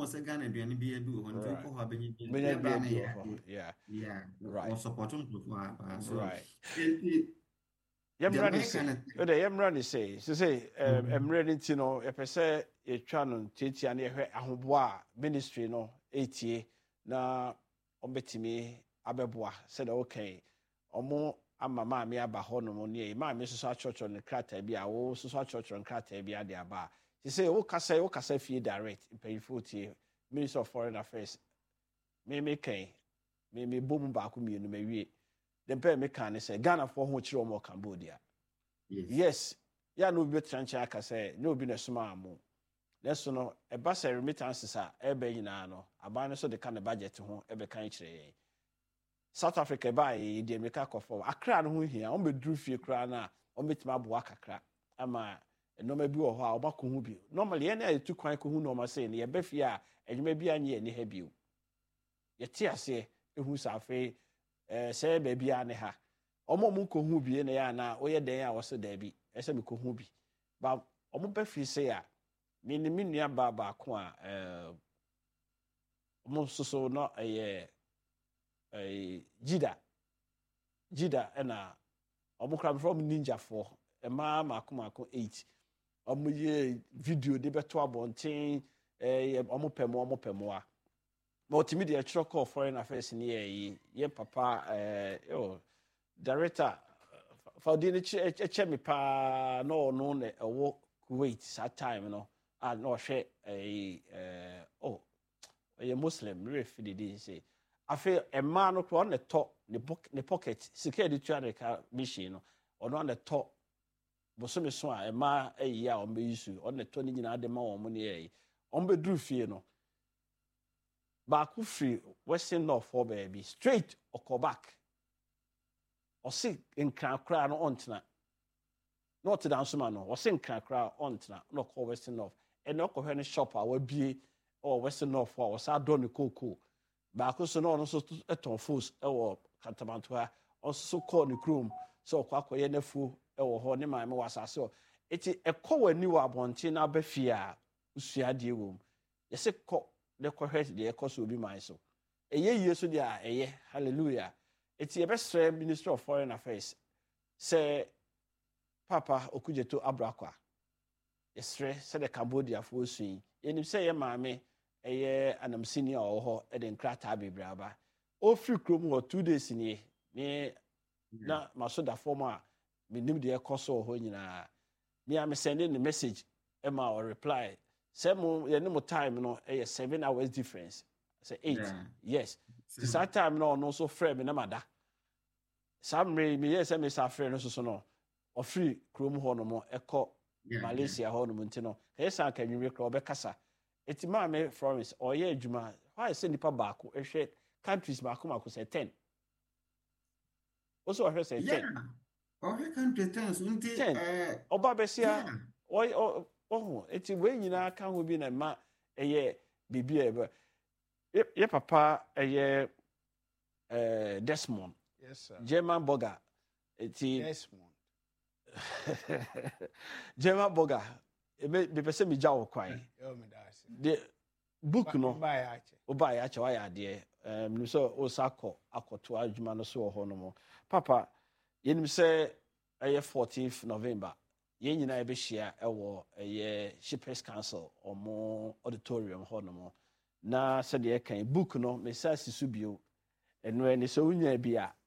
say Ghana aduane bi edu ho nti ko ho abenye bi Many e ba na baby ya or yeah. yeah Right. or support to so Right. nti the Yemra ni American say. Ode yemra ni say. Say emre ni ti no e pese e twa no tiatia na ehwe ahoboa ministry no etie na obetimi abeboa said okay. Omo ama maame aba ho no ne maame soso achọchọ ne krata bi a wo soso achọchọ ne krata bi ade aba. Say wo kasa fie direct impanyfo tie Minister of Foreign Affairs me kan me bom ba ko mienu mawie the pay me kan say Ghana for ho chire omo Cambodia yes ya no bi tranche aka say no bi na suma amu leso no e ba say remittances a e ba nyina no aba no so de kan budget ho e be kan chire South Africa ba e de America kofo Accra no ho hia o be duru fie kra na o metima aboa kakra ama enoma bi wo ho a o ba ko hu bi normally ene etu kwan ko hu no ma say ne ye ba fie a edwuma bi anye ne ha bio yeti ase ehu safe say ba bia ne ha omo mu ko hu bi ne ya na oye den a wo se da bi ese me ko hu bi ba omo ba fi se a me ne minua ba ko a omo soso no jida na omo kra from ninja for ma mako 8 omo ye video de beto abonten omo pemo a multimedia choko foreign affairs ni ye papa director for the chemi pa no ne ewo Kuwait that time no no hwe ye muslim ref did say afi e ma no kro ne to ne pocket sika de tua de ka mission no ono ne to bosome so a e ma a o me yisu ono ne to ni nyina de ma wo mo ne on be duru fie no back free western north for baby straight or call back or see in Krakra no ontna not to dance man or sing Krakra ontna no call western north and no any shop will be or western north or sa don cocoa back so no so eton fools or Cantamantua also call the chrome so kwako ye nefu e wo ho ne ma me wasase o eti e kowa ni wa bonte na ba fia usua de wom yese ko the correct the cost will be my so yie so dia hallelujah it's your best Minister of Foreign Affairs say Papa Okujeto Abrakwa yesre say the Cambodia for suin yenim say ye maame anam senior ho e den krata bebraba o free krom ho 2 days ni na masoda former me nim de cost ho nyina me am sending the message Emma or reply say mo ye no time no 7 hours difference say 8 yes this time no so frame me na mada some me yes me sa frame no so no o free chrome ho no mo eko Malaysia ho no mo ntino e sa kan nwi kro be kasa etima me Florence o ye adwuma why say nipa baako ehwe countries baako mako say 10 also I say 10 oh country 10 so nti oba besia eti we nyina ka ho bi na ma bibia ye papa Desmond yes sir German burger eti Desmond German burger be pese mi jawo kwan the book no oba ya che wa ya de no so o sako akoto adwuma no so ho no mo papa yenim se 14th November ye nyina be hia ewo Shippers Council omo auditorium ho no mo na se de kan book no me sa sisu bio eno ene so unya bia